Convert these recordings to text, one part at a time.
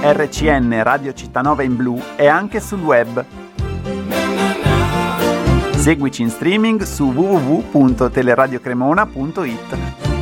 RCN Radio Cittànova in blu è anche sul web. Seguici in streaming su www.teleradiocremona.it.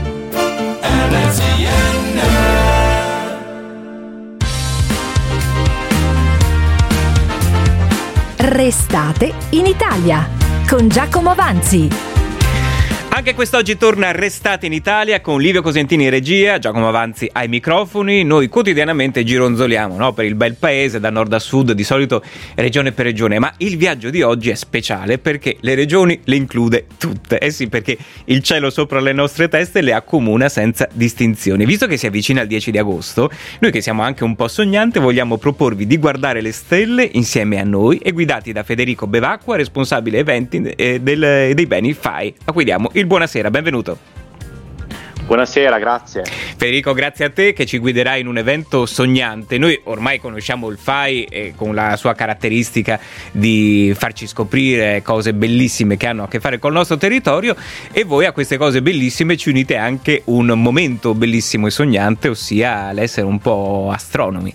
Restate in Italia con Giacomo Avanzi. Anche quest'oggi torna Restate in Italia con Livio Cosentini in regia, Giacomo Avanzi ai microfoni. Noi quotidianamente gironzoliamo, no? Per il bel paese, da nord a sud, di solito regione per regione, ma il viaggio di oggi è speciale perché le regioni le include tutte. Eh sì, perché il cielo sopra le nostre teste le accomuna senza distinzioni. Visto che si avvicina il 10 di agosto, noi che siamo anche un po' sognanti vogliamo proporvi di guardare le stelle insieme a noi e guidati da Federico Bevacqua, responsabile eventi dei beni FAI, a cui diamo il buonasera, benvenuto. Buonasera, grazie. Federico, grazie a te che ci guiderai in un evento sognante. Noi ormai conosciamo il FAI con la sua caratteristica di farci scoprire cose bellissime che hanno a che fare col nostro territorio, e voi a queste cose bellissime ci unite anche un momento bellissimo e sognante, ossia l'essere un po' astronomi.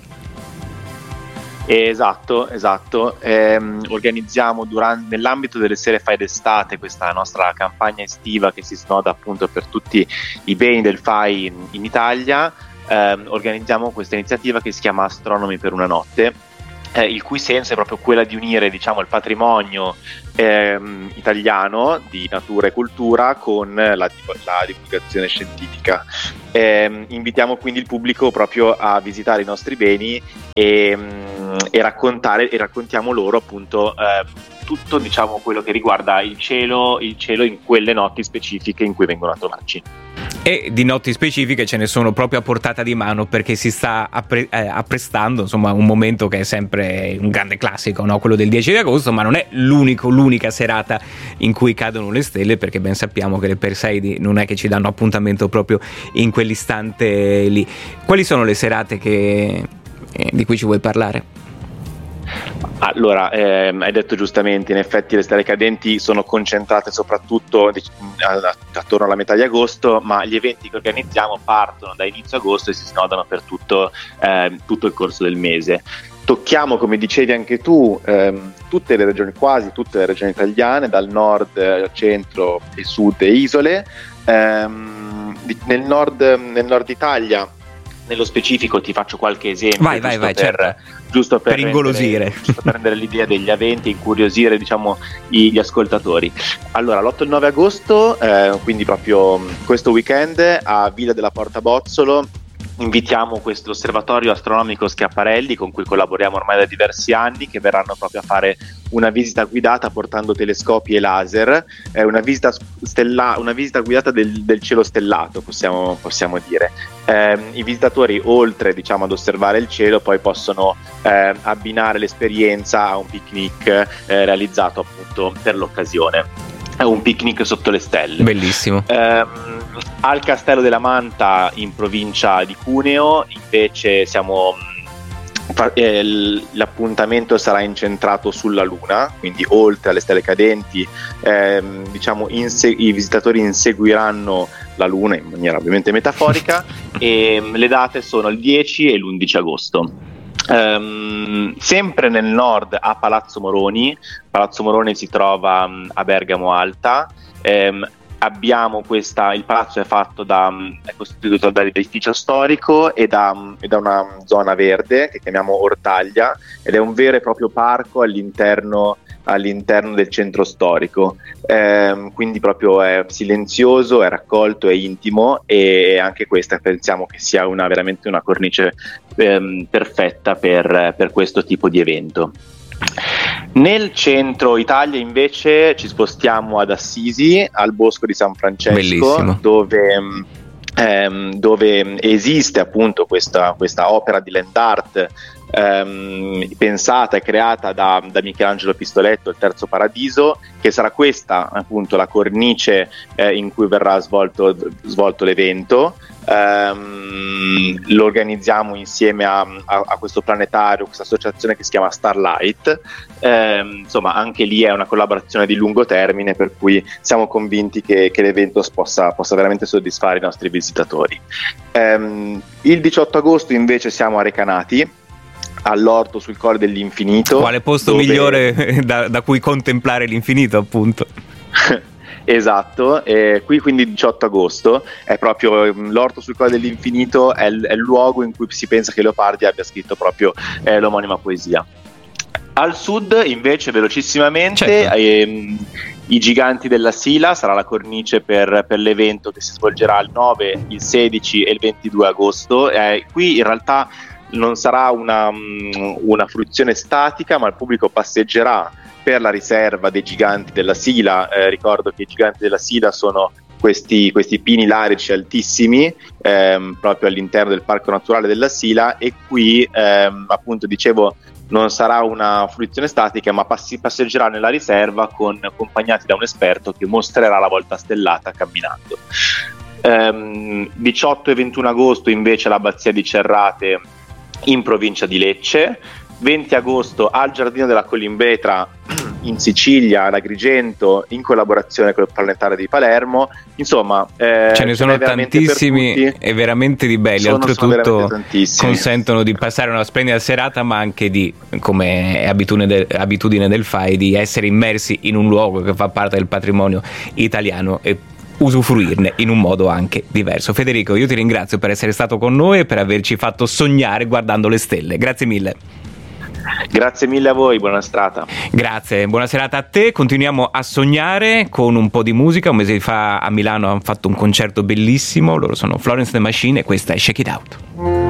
Esatto. Organizziamo nell'ambito delle Sere FAI d'estate questa nostra campagna estiva che si snoda appunto per tutti i beni del FAI in Italia. Organizziamo questa iniziativa che si chiama Astronomi per una notte, il cui senso è proprio quella di unire, diciamo, il patrimonio italiano di natura e cultura con la divulgazione scientifica. Invitiamo quindi il pubblico proprio a visitare i nostri beni e raccontiamo loro appunto tutto, diciamo, quello che riguarda il cielo in quelle notti specifiche in cui vengono a trovarci. E di notti specifiche ce ne sono proprio a portata di mano, perché si sta apprestando, insomma, un momento che è sempre un grande classico, no? Quello del 10 di agosto, ma non è l'unica serata in cui cadono le stelle, perché ben sappiamo che le Perseidi non è che ci danno appuntamento proprio in quell'istante lì. Quali sono le serate di cui ci vuoi parlare? Allora, hai detto giustamente, in effetti le stelle cadenti sono concentrate soprattutto attorno alla metà di agosto, ma gli eventi che organizziamo partono da inizio agosto e si snodano per tutto il corso del mese. Tocchiamo, come dicevi anche tu, tutte le regioni, quasi tutte le regioni italiane, dal nord, centro e sud e isole. Nel nord Italia, nello specifico, ti faccio qualche esempio. Vai, giusto per ingolosire, giusto per rendere l'idea degli eventi, incuriosire, diciamo, gli ascoltatori. Allora, l'8 e il 9 agosto, quindi proprio questo weekend, a Villa della Porta Bozzolo invitiamo questo osservatorio astronomico Schiaparelli, con cui collaboriamo ormai da diversi anni, che verranno proprio a fare una visita guidata portando telescopi e laser, una visita guidata del cielo stellato, possiamo dire. I visitatori, oltre, diciamo, ad osservare il cielo, poi possono abbinare l'esperienza a un picnic realizzato appunto per l'occasione. È un picnic sotto le stelle. Bellissimo. Al Castello della Manta, in provincia di Cuneo, invece l'appuntamento sarà incentrato sulla Luna, quindi oltre alle stelle cadenti, diciamo, i visitatori inseguiranno la Luna in maniera ovviamente metaforica, e le date sono il 10 e l'11 agosto. Sempre nel nord, a Palazzo Moroni. Palazzo Moroni si trova a Bergamo Alta. Abbiamo il palazzo è costituito dall'edificio storico e da una zona verde che chiamiamo Ortaglia, ed è un vero e proprio parco all'interno del centro storico, quindi proprio è silenzioso, è raccolto, è intimo, e anche questa pensiamo che sia veramente una cornice perfetta per questo tipo di evento. Nel centro Italia invece ci spostiamo ad Assisi, al Bosco di San Francesco, dove esiste appunto questa opera di land art pensata e creata da Michelangelo Pistoletto, il Terzo Paradiso, che sarà questa appunto la cornice in cui verrà svolto l'evento. Lo organizziamo insieme a questo planetario, questa associazione che si chiama Starlight. Insomma, anche lì è una collaborazione di lungo termine, per cui siamo convinti che l'evento possa veramente soddisfare i nostri visitatori. Il 18 agosto invece siamo a Recanati, all'orto sul Colle dell'Infinito. Quale posto dove... migliore da cui contemplare l'infinito, appunto. Esatto, qui quindi 18 agosto è proprio l'orto sul Colle dell'Infinito, è il luogo in cui si pensa che Leopardi abbia scritto proprio l'omonima poesia. Al sud invece, velocissimamente, certo. I Giganti della Sila sarà la cornice per l'evento che si svolgerà il 9, il 16 e il 22 agosto. Qui in realtà non sarà una fruizione statica, ma il pubblico passeggerà per la riserva dei Giganti della Sila. Ricordo che i Giganti della Sila sono questi pini larici altissimi proprio all'interno del Parco Naturale della Sila, e qui appunto dicevo non sarà una fruizione statica, ma passeggerà nella riserva accompagnati da un esperto che mostrerà la volta stellata camminando. 18 e 21 agosto invece l'Abbazia di Cerrate in provincia di Lecce. 20 agosto al Giardino della Colimbetra in Sicilia, ad Agrigento, in collaborazione con il Planetario di Palermo. Insomma, ce ne sono tantissimi e veramente di belli. Oltretutto consentono di passare una splendida serata, ma anche di, come è abitudine del FAI, di essere immersi in un luogo che fa parte del patrimonio italiano e usufruirne in un modo anche diverso. Federico, io ti ringrazio per essere stato con noi e per averci fatto sognare guardando le stelle. Grazie mille. Grazie mille a voi, buona serata. Grazie, buona serata a te. Continuiamo a sognare con un po' di musica. Un mese fa a Milano hanno fatto un concerto bellissimo. Loro sono Florence and the Machine e questa è Shake It Out.